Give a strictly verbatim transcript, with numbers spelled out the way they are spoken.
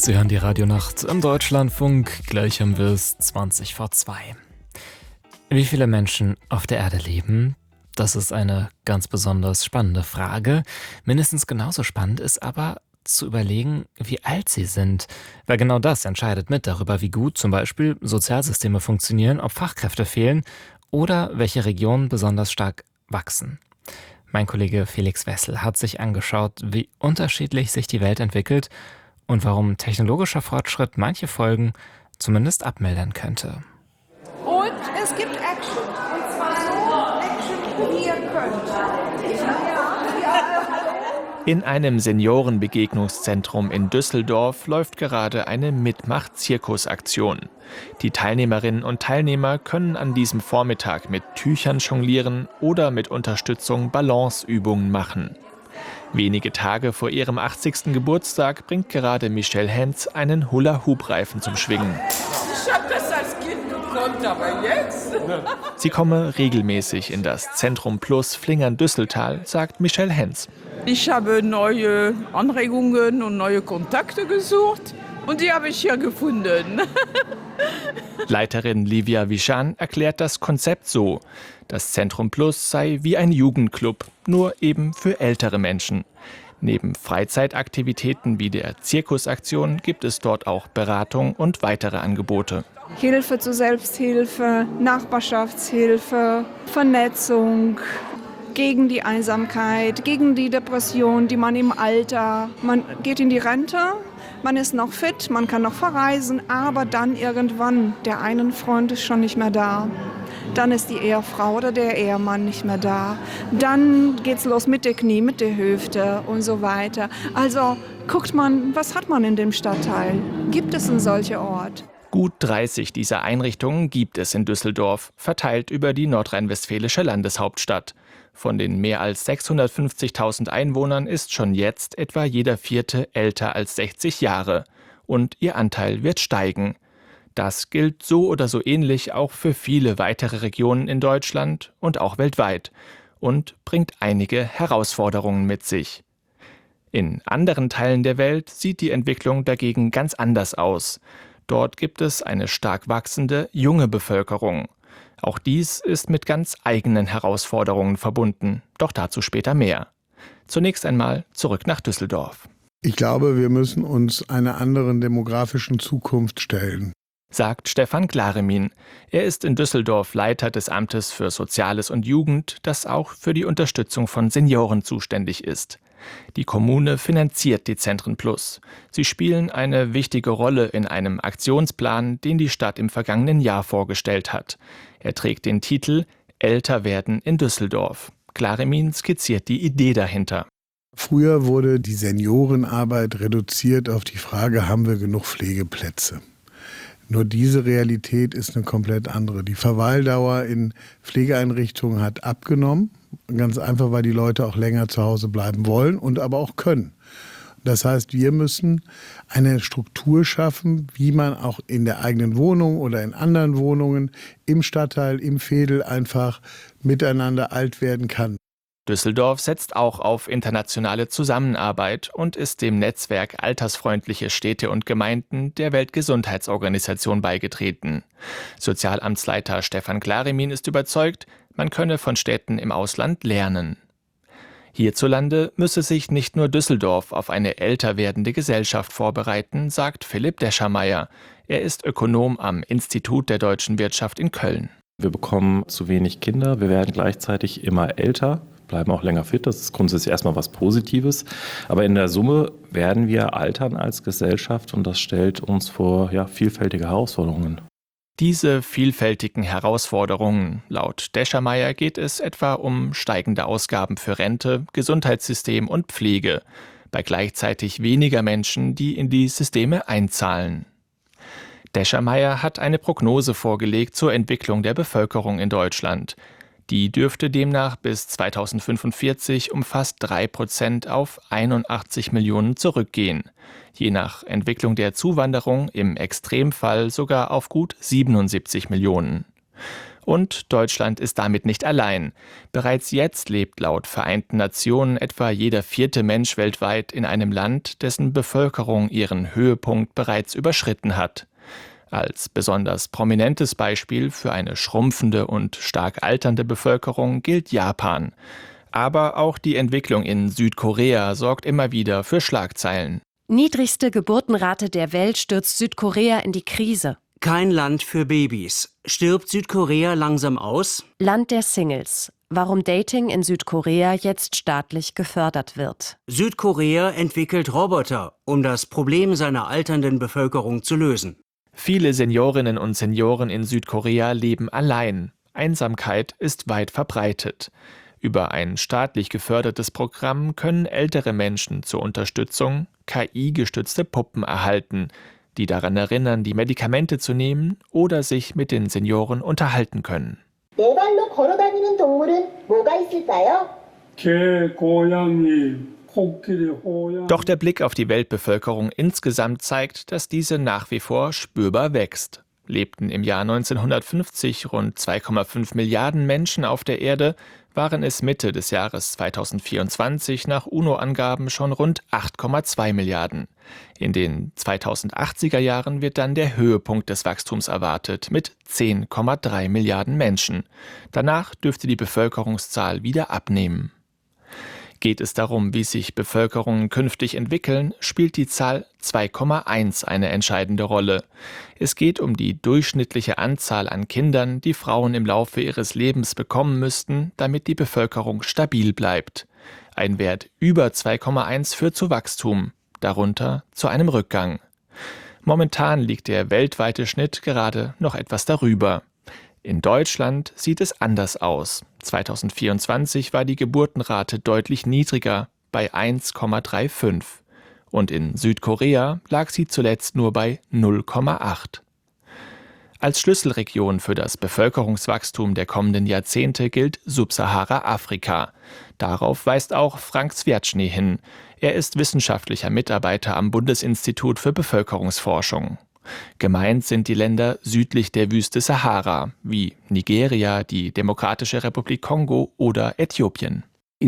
Sie hören die Radionacht im Deutschlandfunk. Gleich haben wir es zwanzig vor zwei. Wie viele Menschen auf der Erde leben? Das ist eine ganz besonders spannende Frage. Mindestens genauso spannend ist aber zu überlegen, wie alt sie sind. Weil genau das entscheidet mit darüber, wie gut zum Beispiel Sozialsysteme funktionieren, ob Fachkräfte fehlen oder welche Regionen besonders stark wachsen. Mein Kollege Felix Wessel hat sich angeschaut, wie unterschiedlich sich die Welt entwickelt und warum technologischer Fortschritt manche Folgen zumindest abmildern könnte. Und es gibt Action. Und zwar so Action, wie ihr könnt. In einem Seniorenbegegnungszentrum in Düsseldorf läuft gerade eine Mitmach-Zirkusaktion. Die Teilnehmerinnen und Teilnehmer können an diesem Vormittag mit Tüchern jonglieren oder mit Unterstützung Balanceübungen machen. Wenige Tage vor ihrem achtzigsten Geburtstag bringt gerade Michelle Henz einen Hula-Hoop-Reifen zum Schwingen. Ich hab das als Kind gekonnt, aber jetzt? Sie komme regelmäßig in das Zentrum Plus Flingern-Düsseltal, sagt Michelle Henz. Ich habe neue Anregungen und neue Kontakte gesucht und die habe ich hier gefunden. Leiterin Livia Vischan erklärt das Konzept so: Das Zentrum Plus sei wie ein Jugendclub, nur eben für ältere Menschen. Neben Freizeitaktivitäten wie der Zirkusaktion gibt es dort auch Beratung und weitere Angebote. Hilfe zur Selbsthilfe, Nachbarschaftshilfe, Vernetzung, gegen die Einsamkeit, gegen die Depression, die man im Alter, man geht in die Rente, man ist noch fit, man kann noch verreisen, aber dann irgendwann, der einen Freund ist schon nicht mehr da. Dann ist die Ehefrau oder der Ehemann nicht mehr da. Dann geht's los mit der Knie, mit der Hüfte und so weiter. Also guckt man, was hat man in dem Stadtteil? Gibt es einen solchen Ort? Gut dreißig dieser Einrichtungen gibt es in Düsseldorf, verteilt über die nordrhein-westfälische Landeshauptstadt. Von den mehr als sechshundertfünfzigtausend Einwohnern ist schon jetzt etwa jeder Vierte älter als sechzig Jahre. Und ihr Anteil wird steigen. Das gilt so oder so ähnlich auch für viele weitere Regionen in Deutschland und auch weltweit und bringt einige Herausforderungen mit sich. In anderen Teilen der Welt sieht die Entwicklung dagegen ganz anders aus. Dort gibt es eine stark wachsende junge Bevölkerung. Auch dies ist mit ganz eigenen Herausforderungen verbunden, doch dazu später mehr. Zunächst einmal zurück nach Düsseldorf. Ich glaube, wir müssen uns einer anderen demografischen Zukunft stellen, sagt Stefan Glaremin. Er ist in Düsseldorf Leiter des Amtes für Soziales und Jugend, das auch für die Unterstützung von Senioren zuständig ist. Die Kommune finanziert die Zentren Plus. Sie spielen eine wichtige Rolle in einem Aktionsplan, den die Stadt im vergangenen Jahr vorgestellt hat. Er trägt den Titel »Älter werden in Düsseldorf«. Glaremin skizziert die Idee dahinter. Früher wurde die Seniorenarbeit reduziert auf die Frage, haben wir genug Pflegeplätze? Nur diese Realität ist eine komplett andere. Die Verweildauer in Pflegeeinrichtungen hat abgenommen. Ganz einfach, weil die Leute auch länger zu Hause bleiben wollen und aber auch können. Das heißt, wir müssen eine Struktur schaffen, wie man auch in der eigenen Wohnung oder in anderen Wohnungen, im Stadtteil, im Veedel einfach miteinander alt werden kann. Düsseldorf setzt auch auf internationale Zusammenarbeit und ist dem Netzwerk Altersfreundliche Städte und Gemeinden der Weltgesundheitsorganisation beigetreten. Sozialamtsleiter Stefan Glaremin ist überzeugt, man könne von Städten im Ausland lernen. Hierzulande müsse sich nicht nur Düsseldorf auf eine älter werdende Gesellschaft vorbereiten, sagt Philipp Deschameier. Er ist Ökonom am Institut der deutschen Wirtschaft in Köln. Wir bekommen zu wenig Kinder, wir werden gleichzeitig immer älter, bleiben auch länger fit. Das ist grundsätzlich erstmal was Positives. Aber in der Summe werden wir altern als Gesellschaft und das stellt uns vor ja, vielfältige Herausforderungen. Diese vielfältigen Herausforderungen, laut Deschameier geht es etwa um steigende Ausgaben für Rente, Gesundheitssystem und Pflege, bei gleichzeitig weniger Menschen, die in die Systeme einzahlen. Deschameier hat eine Prognose vorgelegt zur Entwicklung der Bevölkerung in Deutschland. Die dürfte demnach bis zweitausendfünfundvierzig um fast drei Prozent auf einundachtzig Millionen zurückgehen. Je nach Entwicklung der Zuwanderung im Extremfall sogar auf gut siebenundsiebzig Millionen. Und Deutschland ist damit nicht allein. Bereits jetzt lebt laut Vereinten Nationen etwa jeder vierte Mensch weltweit in einem Land, dessen Bevölkerung ihren Höhepunkt bereits überschritten hat. Als besonders prominentes Beispiel für eine schrumpfende und stark alternde Bevölkerung gilt Japan. Aber auch die Entwicklung in Südkorea sorgt immer wieder für Schlagzeilen. Niedrigste Geburtenrate der Welt stürzt Südkorea in die Krise. Kein Land für Babys. Stirbt Südkorea langsam aus? Land der Singles. Warum Dating in Südkorea jetzt staatlich gefördert wird. Südkorea entwickelt Roboter, um das Problem seiner alternden Bevölkerung zu lösen. Viele Seniorinnen und Senioren in Südkorea leben allein. Einsamkeit ist weit verbreitet. Über ein staatlich gefördertes Programm können ältere Menschen zur Unterstützung K I-gestützte Puppen erhalten, die daran erinnern, die Medikamente zu nehmen oder sich mit den Senioren unterhalten können. 네 발로 걸어 다니는 동물은 뭐가 있을까요? 개, 고양이, 코끼리, 호양. Doch der Blick auf die Weltbevölkerung insgesamt zeigt, dass diese nach wie vor spürbar wächst. Lebten im Jahr neunzehnhundertfünfzig rund zwei Komma fünf Milliarden Menschen auf der Erde, waren es Mitte des Jahres zweitausendvierundzwanzig nach UNO-Angaben schon rund acht Komma zwei Milliarden. In den zweitausendachtziger Jahren wird dann der Höhepunkt des Wachstums erwartet mit zehn Komma drei Milliarden Menschen. Danach dürfte die Bevölkerungszahl wieder abnehmen. Geht es darum, wie sich Bevölkerungen künftig entwickeln, spielt die Zahl zwei Komma eins eine entscheidende Rolle. Es geht um die durchschnittliche Anzahl an Kindern, die Frauen im Laufe ihres Lebens bekommen müssten, damit die Bevölkerung stabil bleibt. Ein Wert über zwei Komma eins führt zu Wachstum, darunter zu einem Rückgang. Momentan liegt der weltweite Schnitt gerade noch etwas darüber. In Deutschland sieht es anders aus. zweitausendvierundzwanzig war die Geburtenrate deutlich niedriger, bei eins Komma fünfunddreißig. Und in Südkorea lag sie zuletzt nur bei null Komma acht. Als Schlüsselregion für das Bevölkerungswachstum der kommenden Jahrzehnte gilt Subsahara-Afrika. Darauf weist auch Frank Swiatschny hin. Er ist wissenschaftlicher Mitarbeiter am Bundesinstitut für Bevölkerungsforschung. Gemeint sind die Länder südlich der Wüste Sahara, wie Nigeria, die Demokratische Republik Kongo oder Äthiopien.